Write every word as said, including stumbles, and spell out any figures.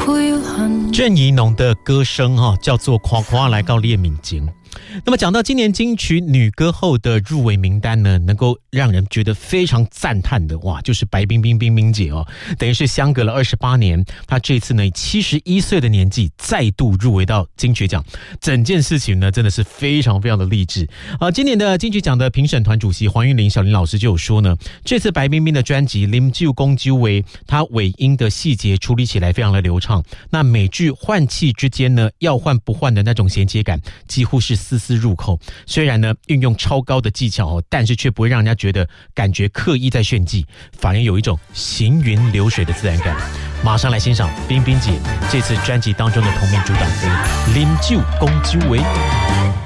郑宜农的歌声哈、哦、叫做《夸夸来告列敏经》。那么讲到今年金曲女歌后的入围名单呢，能够让人觉得非常赞叹的哇，就是白冰冰冰冰姐哦，等于是相隔了二十八年，她这次呢以七十一岁的年纪再度入围到金曲奖，整件事情呢真的是非常非常的励志啊！今年的金曲奖的评审团主席黄韵玲小林老师就有说呢，这次白冰冰的专辑《啉酒讲酒话》，她尾音的细节处理起来非常的流畅，那每句换气之间呢要换不换的那种衔接感，几乎是丝丝入口。虽然呢运用超高的技巧，但是却不会让人家觉得感觉刻意在炫技，反而有一种行云流水的自然感。马上来欣赏冰冰姐这次专辑当中的同名主打歌《啉酒讲酒话》。